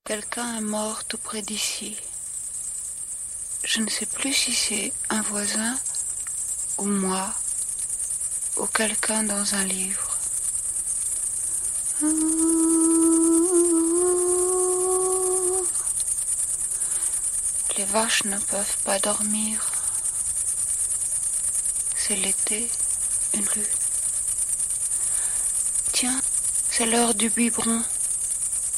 Quelqu'un est mort tout près d'ici. Je ne sais plus si c'est un voisin ou moi ou quelqu'un dans un livre. Les vaches ne peuvent pas dormir. C'est l'été, une rue. Tiens, c'est l'heure du biberon.